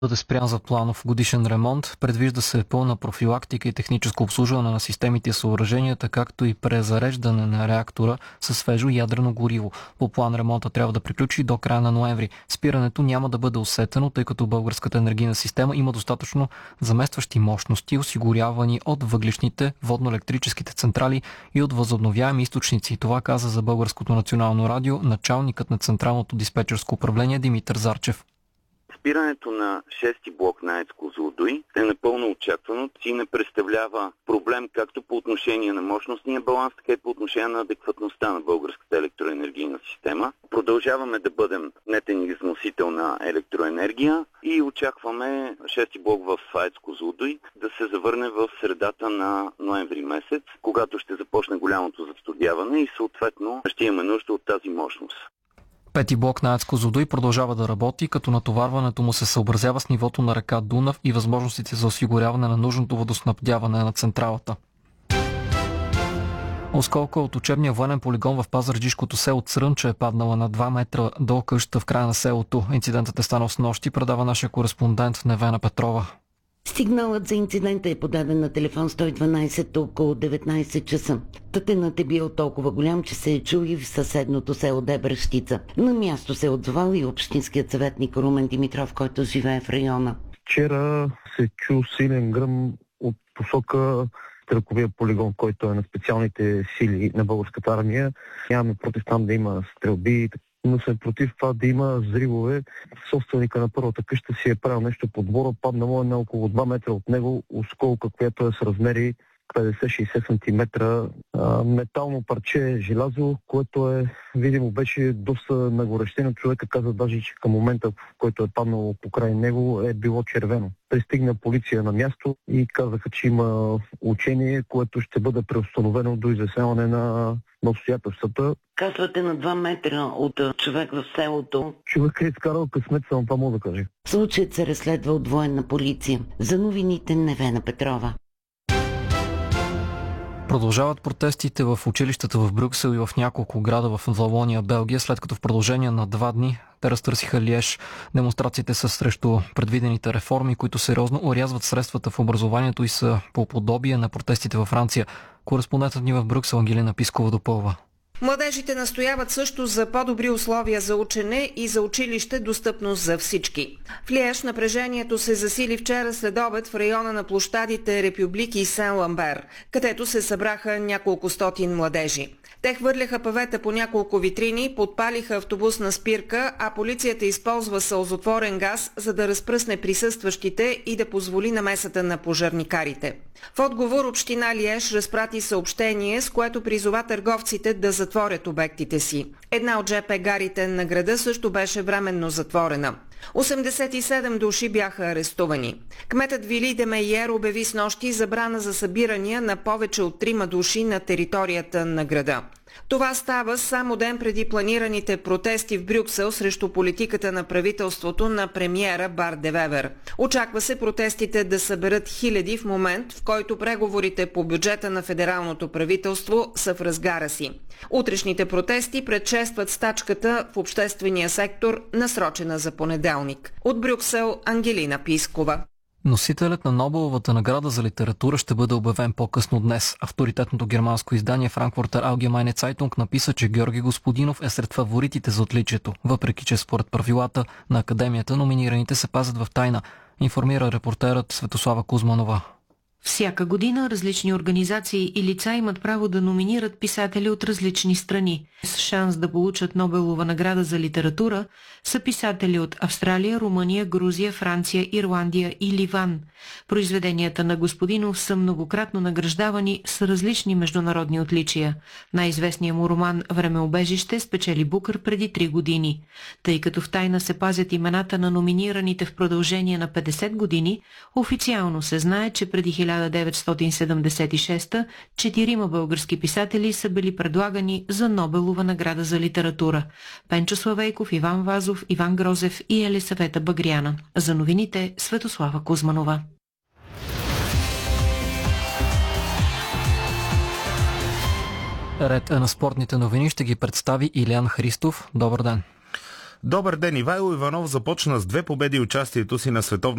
Бъде спрян за планов годишен ремонт. Предвижда се пълна профилактика и техническо обслужване на системите и съоръженията, както и презареждане на реактора със свежо ядрено гориво. По план ремонта трябва да приключи до края на ноември. Спирането няма да бъде усетено, тъй като българската енергийна система има достатъчно заместващи мощности, осигурявани от въглищните, водно-електрическите централи и от възобновяеми източници. Това каза за Българското национално радио началникът на Централното диспетчерско управление Димитър Зарчев. Спирането на 6-ти блок на АЕЦ Козлодуй е напълно очаквано и не представлява проблем както по отношение на мощностния баланс, така и по отношение на адекватността на българската електроенергийна система. Продължаваме да бъдем нетен износител на електроенергия и очакваме 6-ти блок в АЕЦ Козлодуй да се завърне в средата на ноември месец, когато ще започне голямото застудяване и съответно ще имаме нужда от тази мощност. Пети блок на АЕЦ Козлодуй продължава да работи, като натоварването му се съобразява с нивото на река Дунав и възможностите за осигуряване на нужното водоснабдяване на централата. Осколка от учебния военен полигон в пазарджишкото село Црънча е паднала на 2 метра до къщата в края на селото. Инцидентът е станал снощи, предава нашия кореспондент Невена Петрова. Сигналът за инцидента е подаден на телефон 112 около 19 часа. Тътенът е бил толкова голям, че се е чул и в съседното село Дебрещица. На място се отзвал и общинският съветник Румен Димитров, който живее в района. Вчера се чу силен гръм от посока стрелковия полигон, който е на специалните сили на българската армия. Нямаме против там да има стрелби, но сме против това да има взривове. Собственика на първата къща си е правил нещо по двора, паднало е на около 2 метра от него осколка, която е с размери 50-60 см, метално парче желязо, което е видимо беше доста нагорещено. Човека каза даже, че към момента, в който е паднало покрай него, е било червено. Пристигна полиция на място и казаха, че има учение, което ще бъде преустановено до изясняване на обстоятелствата. Казвате на 2 метра от човек в селото. Човек е изкарал късмет, само това мога да кажа. Случаят се разследва от военна полиция. За новините Невена Петрова. Продължават протестите в училищата в Брюксел и в няколко града в Валония, Белгия, след като в продължение на 2 дни те разтърсиха Лиеж. Демонстрациите са срещу предвидените реформи, които сериозно орязват средствата в образованието и са по подобие на протестите във Франция. Кореспондентът ни в Брюксел Ангелина Пискова допълва. Младежите настояват също за по-добри условия за учене и за училище достъпност за всички. В Лиеж напрежението се засили вчера след обед в района на площадите Репюблик и Сен-Ламбер, където се събраха няколко стотин младежи. Те хвърляха павета по няколко витрини, подпалиха автобусна спирка, а полицията използва сълзотворен газ, за да разпръсне присъстващите и да позволи намесата на пожарникарите. В отговор община Лиеж разпрати съобщение, с което призова търговците да затворят обектите си. Една от ЖП гарите на града също беше временно затворена. 87 души бяха арестувани. Кметът Вили Демейер обяви снощи забрана за събирания на повече от 3 души на територията на града. Това става само ден преди планираните протести в Брюксел срещу политиката на правителството на премиера Барт де Вебер. Очаква се протестите да съберат хиляди в момент, в който преговорите по бюджета на федералното правителство са в разгара си. Утрешните протести предшестват стачката в обществения сектор, насрочена за понеделник. От Брюксел Ангелина Пискова. Носителят на Нобеловата награда за литература ще бъде обявен по-късно днес. Авторитетното германско издание Frankfurter Allgemeine Zeitung написа, че Георги Господинов е сред фаворитите за отличието, въпреки че според правилата на академията номинираните се пазят в тайна, информира репортерът Светослава Кузманова. Всяка година различни организации и лица имат право да номинират писатели от различни страни. С шанс да получат Нобелова награда за литература са писатели от Австралия, Румъния, Грузия, Франция, Ирландия и Ливан. Произведенията на Господинов са многократно награждавани с различни международни отличия. Най-известният му роман «Времеобежище» спечели Букър преди 3 години. Тъй като в тайна се пазят имената на номинираните в продължение на 50 години, официално се знае, че преди 1976 4 български писатели са били предлагани за Нобелова награда за литература. Пенчо Славейков, Иван Вазов, Иван Грозев и Елисавета Багряна. За новините Светослава Кузманова. Ред на спортните новини ще ги представи Илиян Христов. Добър ден! Добър ден! Ивайло Иванов започна с 2 победи участието си на световно